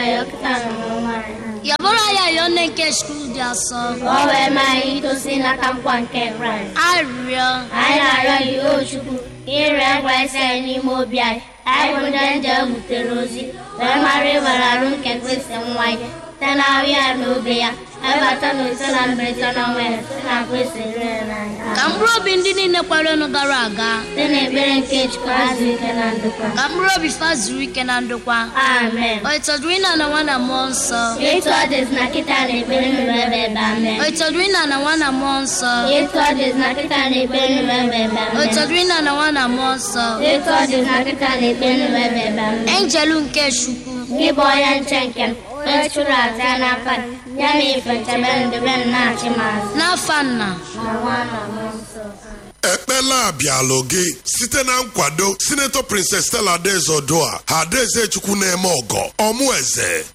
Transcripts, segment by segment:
Yaboraya yone ke school dia so. Owe mai to sina kampwan ke Christ. Aria. Aira yo chuku. Ire Christ ni mo bia. Ai bundanja muterozi. Wa mare wararun ke Christ mwai. Tana wi anobia. Abata no sana bretana we. Na Christ rena. Kambro bindini ne kwalo no garaga. Tene beren ke chkazi kenandukwa. Kambro bifazuri kenandukwa. Amen. Oitodwina na wana monso. Ades na kita ne beren bebe bame. Oitodwina na wana monso. Ades na kita ne beren bebe bame. Oitodwina na wana monso. Ades na kita ne beren bebe bame. Angelu nke shuku. Giboyan chenken. Echura zana fan. Yami feteben de ben na chimas. Na fanna. Na wana monso. Ekpela Bialogi, site na nkwado Senator Princess Stella Adezodoa, Hadeze Chukwu na-eme ogo, Omueze.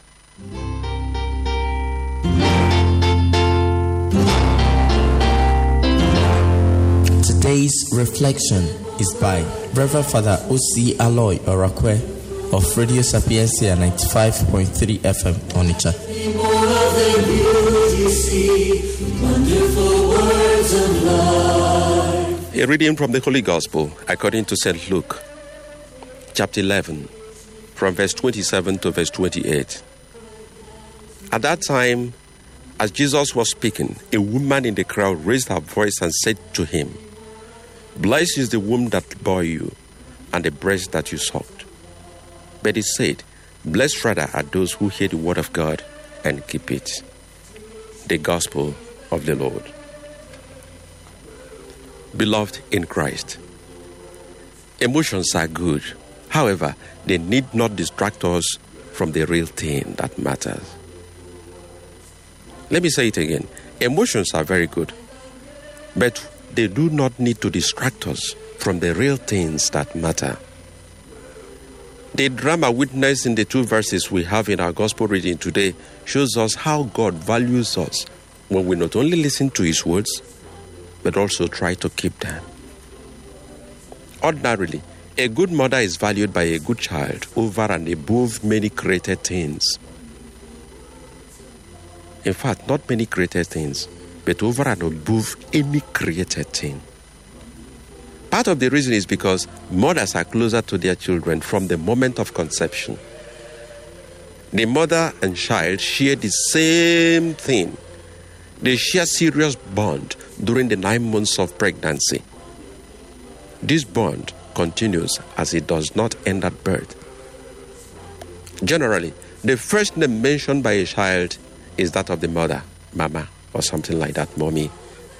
Today's reflection is by Reverend Father O.C. Aloy Orakwe of Radio Sapiencia 95.3 FM Onitsha. A reading from the Holy Gospel according to St. Luke, chapter 11, from verse 27 to verse 28. At that time, as Jesus was speaking, a woman in the crowd raised her voice and said to him, "Blessed is the womb that bore you, and the breast that you sucked." But he said, "Blessed rather are those who hear the word of God and keep it." The Gospel of the Lord. Beloved in Christ, emotions are good. However, they need not distract us from the real thing that matters. Let me say it again. Emotions are very good, but they do not need to distract us from the real things that matter. The drama witnessed in the two verses we have in our gospel reading today shows us how God values us when we not only listen to His words, but also try to keep them. Ordinarily, a good mother is valued by a good child over and above many created things. In fact, not many created things, but over and above any created thing. Part of the reason is because mothers are closer to their children from the moment of conception. The mother and child share the same thing. They share serious bond during the 9 months of pregnancy. This bond continues as it does not end at birth. Generally, the first name mentioned by a child is that of the mother, mama, or something like that, mommy.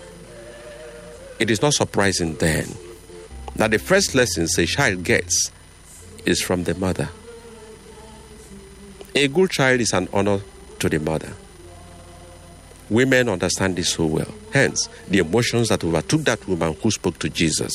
It is not surprising then that the first lessons a child gets is from the mother. A good child is an honor to the mother. Women understand this so well. Hence, the emotions that overtook that woman who spoke to Jesus.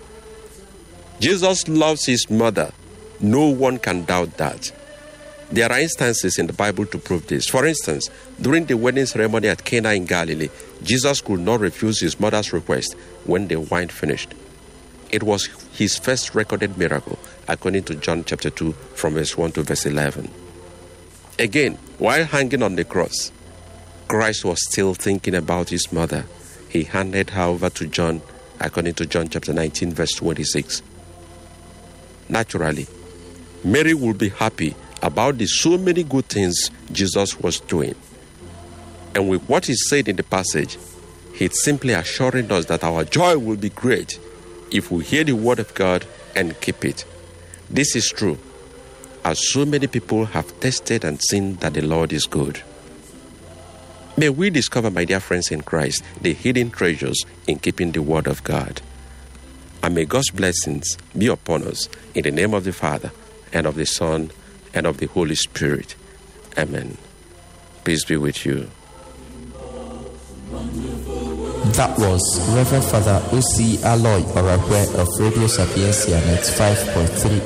Jesus loves his mother. No one can doubt that. There are instances in the Bible to prove this. For instance, during the wedding ceremony at Cana in Galilee, Jesus could not refuse his mother's request when the wine finished. It was his first recorded miracle, according to John chapter 2, from verse 1 to verse 11. Again, while hanging on the cross, Christ was still thinking about his mother. He handed her over to John, according to John chapter 19, verse 26. Naturally, Mary would be happy about the so many good things Jesus was doing. And with what he said in the passage, he's simply assuring us that our joy will be great if we hear the word of God and keep it. This is true, as so many people have tested and seen that the Lord is good. May we discover, my dear friends in Christ, the hidden treasures in keeping the word of God. And may God's blessings be upon us in the name of the Father, and of the Son, and of the Holy Spirit. Amen. Peace be with you. That was Reverend Father O.C. Aloy Orakwe of Radio Sapiencia 95.3